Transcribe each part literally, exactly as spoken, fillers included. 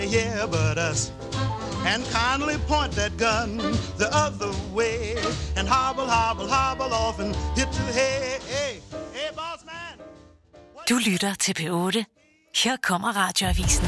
Yeah, but us. And kindly point that gun the other way. And hobble, hobble, hobble off and hit the hay. Hey, hey, boss man. Du lytter til P otte. Her kommer Radioavisen.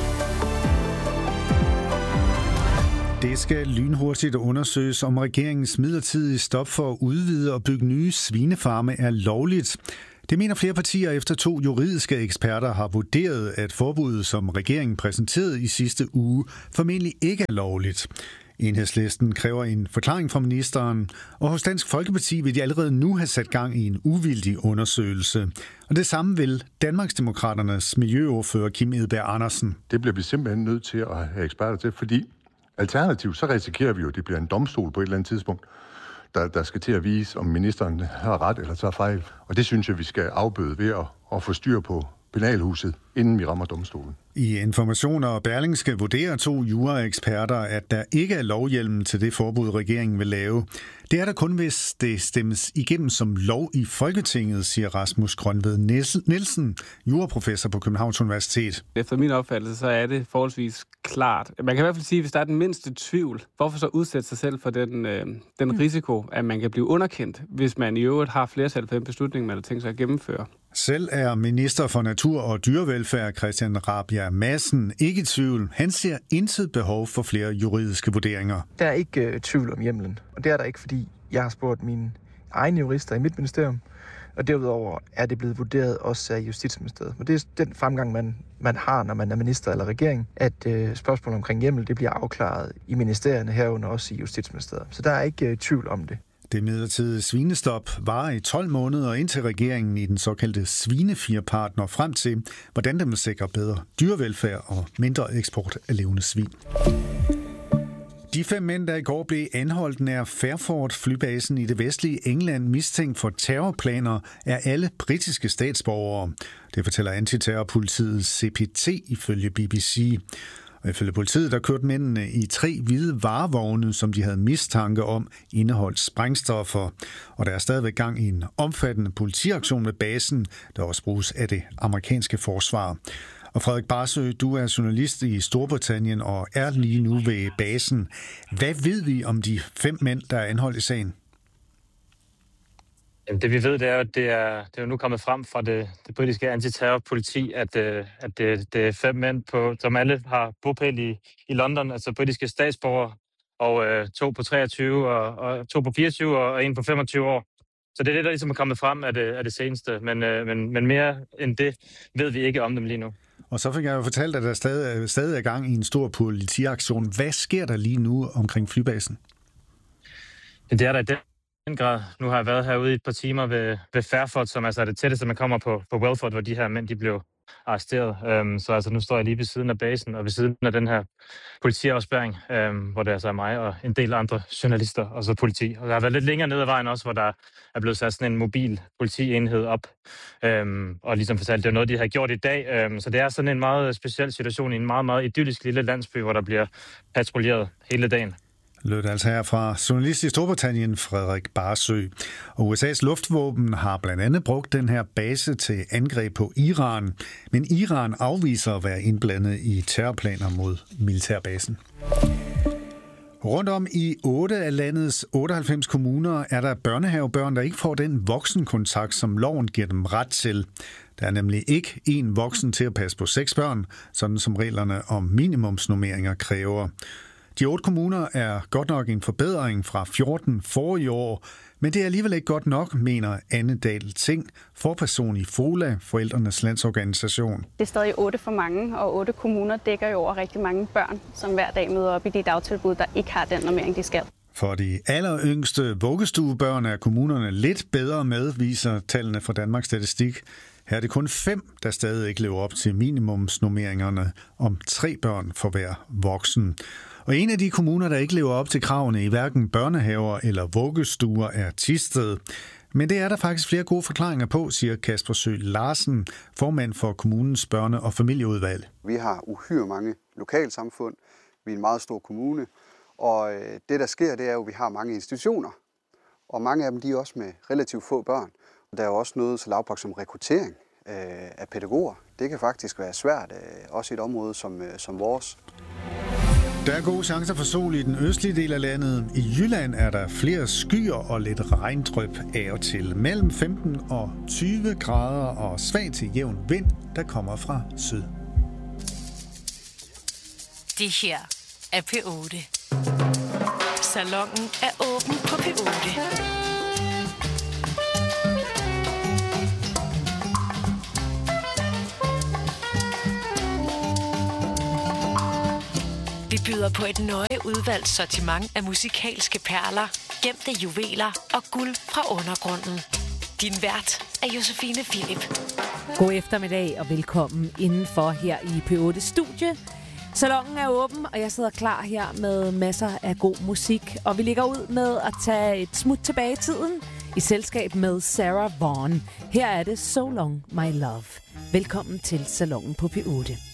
Det skal lynhurtigt undersøges, om regeringens midlertidige stop for at udvide og bygge nye svinefarme er lovligt. Det mener flere partier efter to juridiske eksperter har vurderet, at forbuddet, som regeringen præsenterede i sidste uge, formentlig ikke er lovligt. Enhedslisten kræver en forklaring fra ministeren, og hos Dansk Folkeparti vil de allerede nu have sat gang i en uvildig undersøgelse. Og det samme vil Danmarksdemokraternes miljøordfører Kim Edberg Andersen. Det bliver vi simpelthen nødt til at have eksperter til, fordi alternativt så risikerer vi jo, at det bliver en domstol på et eller andet tidspunkt, der, der skal til at vise, om ministeren har ret eller tager fejl. Og det synes jeg, vi skal afbøde ved at, at få styr på penalhuset, inden vi rammer domstolen. I Information og Berlingske vurderer to juraeksperter, at der ikke er lovhjelm til det forbud, regeringen vil lave. Det er der kun, hvis det stemmes igennem som lov i Folketinget, siger Rasmus Grønved Nielsen, juraprofessor på Københavns Universitet. Efter min opfattelse, så er det forholdsvis klart. Man kan i hvert fald sige, hvis der er den mindste tvivl, hvorfor så udsætte sig selv for den, øh, den mm. risiko, at man kan blive underkendt, hvis man i øvrigt har flertal for den beslutning, man har tænkt sig at gennemføre. Selv er minister for Natur og Dyrevelfærd Christian Rabjerg Madsen ikke i tvivl. Han ser intet behov for flere juridiske vurderinger. Der er ikke øh, tvivl om hjemmelen, og det er der ikke, fordi jeg har spurgt mine egne jurister i mit ministerium, og derudover er det blevet vurderet også af Justitsministeriet. Men det er den fremgang, man, man har, når man er minister eller regering, at øh, spørgsmålet omkring hjemmel, det bliver afklaret i ministerierne herunder også i Justitsministeriet. Så der er ikke øh, tvivl om det. Det midlertidige svinestop varer i tolv måneder, indtil regeringen i den såkaldte svinefirepart når frem til, hvordan den vil sikre bedre dyrevelfærd og mindre eksport af levende svin. De fem mænd, der i går blev anholdt nær Fairford-flybasen i det vestlige England mistænkt for terrorplaner, er alle britiske statsborgere. Det fortæller antiterrorpolitiet C P T ifølge B B C. Og ifølge politiet, der kørte mændene i tre hvide varevogne, som de havde mistanke om, indeholdt sprængstoffer. Og der er stadigvæk gang i en omfattende politiaktion ved basen, der også bruges af det amerikanske forsvar. Og Frederik Barsø, du er journalist i Storbritannien og er lige nu ved basen. Hvad ved vi om de fem mænd, der er anholdt i sagen? Jamen, det vi ved, det er, at det er, det er jo nu kommet frem fra det, det britiske antiterrorpoliti, at, at det, det er fem mænd, på, som alle har bopæl i, i London, altså britiske statsborgere, og øh, to på treogtyve, og, og to på fireogtyve og en på femogtyve år. Så det er det, der ligesom er kommet frem af det, af det seneste, men, øh, men, men mere end det ved vi ikke om dem lige nu. Og så fik jeg jo fortalt, at der stadig, stadig er gang i en stor politiaktion. Hvad sker der lige nu omkring flybasen? Det er der i den grad. Nu har jeg været herude i et par timer ved, ved Fairford, som altså er det tætteste, man kommer på, på Welford, hvor de her mænd de blev arresteret. Um, så altså nu står jeg lige ved siden af basen, og ved siden af den her politiafspærring, um, hvor det altså er mig og en del andre journalister, og så politi. Og der har været lidt længere ned ad vejen også, hvor der er blevet sat sådan en mobil politienhed op, um, og ligesom fortalt, det er noget, de har gjort i dag. Um, så det er sådan en meget speciel situation i en meget, meget idyllisk lille landsby, hvor der bliver patruljeret hele dagen. Lød altså her fra journalist i Storbritannien, Frederik Barsø. Og U S A's luftvåben har blandt andet brugt den her base til angreb på Iran. Men Iran afviser at være indblandet i terrorplaner mod militærbasen. Rundt om i otte af landets otteoghalvfems kommuner er der børnehavebørn, der ikke får den voksenkontakt, som loven giver dem ret til. Der er nemlig ikke én voksen til at passe på seks børn, sådan som reglerne om minimumsnormeringer kræver. De otte kommuner er godt nok en forbedring fra fjorten forrige år, men det er alligevel ikke godt nok, mener Anne Dahl Ting, forperson i FOLA, Forældrenes Landsorganisation. Det er stadig otte for mange, og otte kommuner dækker jo over rigtig mange børn, som hver dag møder op i de dagtilbud, der ikke har den normering, de skal. For de alleryngste vuggestuebørn er kommunerne lidt bedre med, viser tallene fra Danmarks Statistik. Her er det kun fem, der stadig ikke lever op til minimumsnormeringerne om tre børn for hver voksen. Og en af de kommuner, der ikke lever op til kravene i hverken børnehaver eller vuggestuer, er Thisted. Men det er der faktisk flere gode forklaringer på, siger Kasper Sø Larsen, formand for kommunens børne- og familieudvalg. Vi har uhyre mange lokalsamfund. Vi er en meget stor kommune. Og det, der sker, det er jo, at vi har mange institutioner. Og mange af dem, de er også med relativt få børn. Der er jo også noget så lavpraktisk som rekruttering øh, af pædagoger. Det kan faktisk være svært, øh, også i et område som, øh, som vores. Der er gode chancer for sol i den østlige del af landet. I Jylland er der flere skyer og lidt regndryp af og til. Mellem femten og tyve grader og svag til jævn vind, der kommer fra syd. Det her er P otte. Salonen er åben på P otte. Vi byder på et nøje udvalgt sortiment af musikalske perler, gemte juveler og guld fra undergrunden. Din vært er Josefine Philip. God eftermiddag og velkommen indenfor her i P otte studie. Salonen er åben, og jeg sidder klar her med masser af god musik. Og vi ligger ud med at tage et smut tilbage i tiden i selskab med Sarah Vaughan. Her er det So Long My Love. Velkommen til Salonen på P otte.